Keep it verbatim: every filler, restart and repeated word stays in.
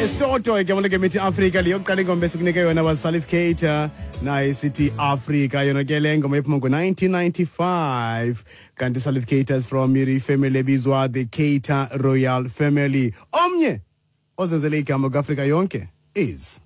Istoto igama legama ithi Africa liyokuqala ingoma esikunike yona waSalif Keita naye sithi Africa yona ke le ngoma iphuma ngo-nineteen ninety-five kanti Salif Keita is from iri family ebizwa the Keita Royal Family. Omnye ozenzele igama ku-Africa yonke is